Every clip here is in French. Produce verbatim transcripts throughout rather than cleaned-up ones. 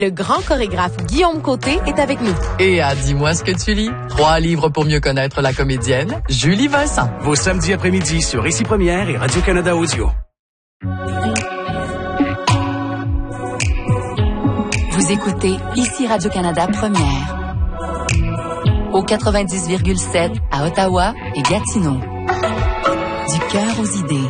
Le grand chorégraphe Guillaume Côté est avec nous. Et à Dis-moi ce que tu lis, trois livres pour mieux connaître la comédienne Julie Vincent. Vos samedis après-midi sur Ici Première et Radio-Canada Audio. Vous écoutez Ici Radio-Canada Première. Au quatre-vingt-dix virgule sept à Ottawa et Gatineau. Du cœur aux idées.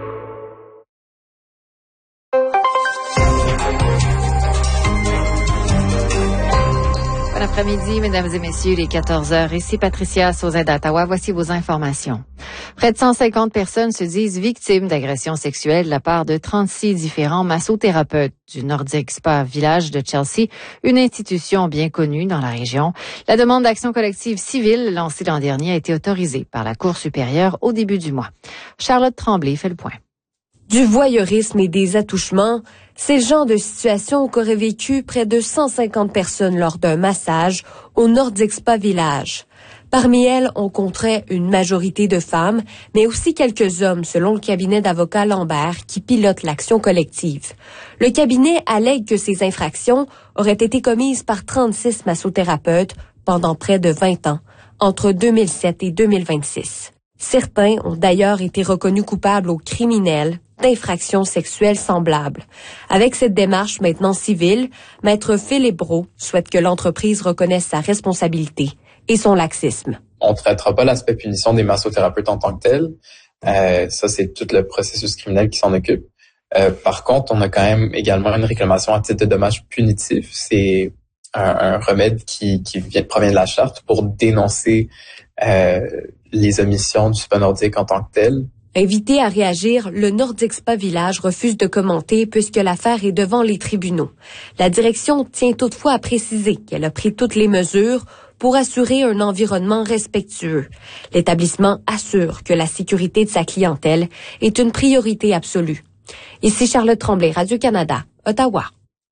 Bon après-midi, mesdames et messieurs, les quatorze heures. Ici Patricia Sauzet d'Ottawa. Voici vos informations. Près de cent cinquante personnes se disent victimes d'agressions sexuelles de la part de trente-six différents massothérapeutes du Nordic Spa Village de Chelsea, une institution bien connue dans la région. La demande d'action collective civile lancée l'an dernier a été autorisée par la Cour supérieure au début du mois. Charlotte Tremblay fait le point. Du voyeurisme et des attouchements, c'est le genre de situation qu'auraient vécu près de cent cinquante personnes lors d'un massage au Nordic Spa Village. Parmi elles, on compterait une majorité de femmes, mais aussi quelques hommes, selon le cabinet d'avocats Lambert, qui pilote l'action collective. Le cabinet allègue que ces infractions auraient été commises par trente-six massothérapeutes pendant près de vingt ans, entre deux mille sept et deux mille vingt-six. Certains ont d'ailleurs été reconnus coupables aux criminels d'infractions sexuelles semblables. Avec cette démarche maintenant civile, Maître Philippe Brault souhaite que l'entreprise reconnaisse sa responsabilité et son laxisme. On ne traitera pas l'aspect punition des massothérapeutes en tant que tel. Euh, ça, c'est tout le processus criminel qui s'en occupe. Euh, par contre, on a quand même également une réclamation à titre de dommage punitif. C'est un, un remède qui, qui vient, provient de la charte pour dénoncer euh, les omissions du spa nordique en tant que tel. Invité à réagir, le Nordic Spa Village refuse de commenter puisque l'affaire est devant les tribunaux. La direction tient toutefois à préciser qu'elle a pris toutes les mesures pour assurer un environnement respectueux. L'établissement assure que la sécurité de sa clientèle est une priorité absolue. Ici Charlotte Tremblay, Radio-Canada, Ottawa.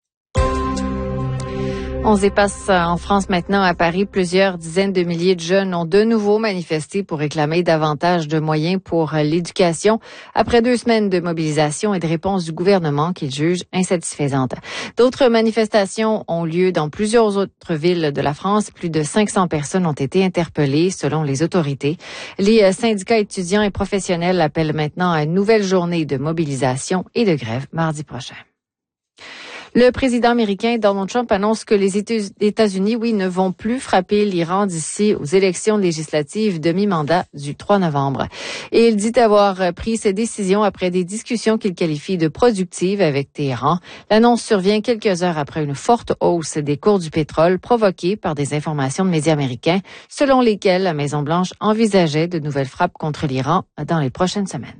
On se dépasse en France maintenant. À Paris, plusieurs dizaines de milliers de jeunes ont de nouveau manifesté pour réclamer davantage de moyens pour l'éducation après deux semaines de mobilisation et de réponses du gouvernement qu'ils jugent insatisfaisantes. D'autres manifestations ont lieu dans plusieurs autres villes de la France. Plus de cinq cents personnes ont été interpellées selon les autorités. Les syndicats étudiants et professionnels appellent maintenant à une nouvelle journée de mobilisation et de grève mardi prochain. Le président américain Donald Trump annonce que les États-Unis, oui, ne vont plus frapper l'Iran d'ici aux élections législatives de mi-mandat du trois novembre. Et il dit avoir pris ces décisions après des discussions qu'il qualifie de productives avec Téhéran. L'annonce survient quelques heures après une forte hausse des cours du pétrole provoquée par des informations de médias américains, selon lesquelles la Maison-Blanche envisageait de nouvelles frappes contre l'Iran dans les prochaines semaines.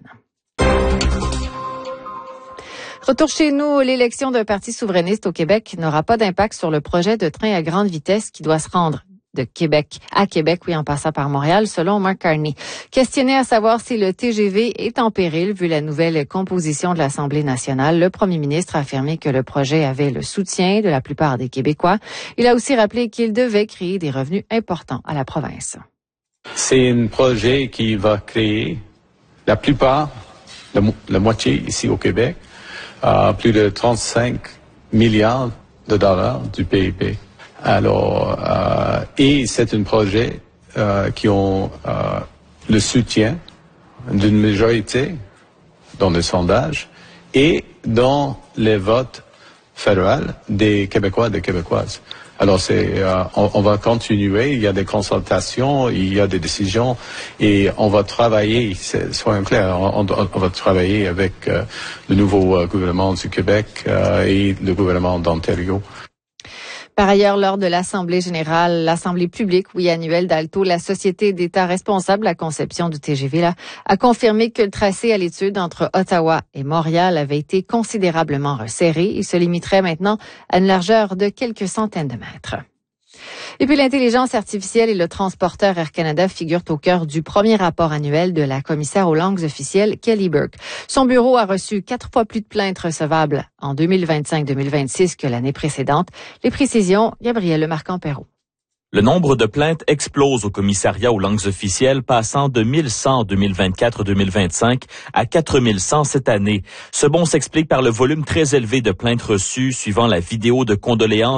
Retour chez nous, l'élection d'un parti souverainiste au Québec n'aura pas d'impact sur le projet de train à grande vitesse qui doit se rendre de Québec à Québec, oui, en passant par Montréal, selon Mark Carney. Questionné à savoir si le T G V est en péril vu la nouvelle composition de l'Assemblée nationale, le premier ministre a affirmé que le projet avait le soutien de la plupart des Québécois. Il a aussi rappelé qu'il devait créer des revenus importants à la province. C'est un projet qui va créer la plupart, la, mo- la moitié ici au Québec, Uh, plus de trente-cinq milliards de dollars du P I B. Alors, uh, et c'est un projet uh, qui ont uh, le soutien d'une majorité dans le sondage et dans les votes fédéraux des Québécois et des Québécoises. Alors, c'est, euh, on, on va continuer. Il y a des consultations, il y a des décisions, et on va travailler. Soyons clairs, on, on va travailler avec euh, le nouveau euh, gouvernement du Québec euh, et le gouvernement d'Ontario. Par ailleurs, lors de l'Assemblée générale, l'Assemblée publique, oui, annuelle d'Alto, la société d'État responsable de la conception du T G V là, a confirmé que le tracé à l'étude entre Ottawa et Montréal avait été considérablement resserré. Il se limiterait maintenant à une largeur de quelques centaines de mètres. Et puis l'intelligence artificielle et le transporteur Air Canada figurent au cœur du premier rapport annuel de la commissaire aux langues officielles, Kelly Burke. Son bureau a reçu quatre fois plus de plaintes recevables en deux mille vingt-cinq deux mille vingt-six que l'année précédente. Les précisions, Gabrielle Lemarquand-Perrault. Le nombre de plaintes explose au commissariat aux langues officielles, passant de mille cent en deux mille vingt-quatre deux mille vingt-cinq à quatre mille cent cette année. Ce bond s'explique par le volume très élevé de plaintes reçues suivant la vidéo de condoléances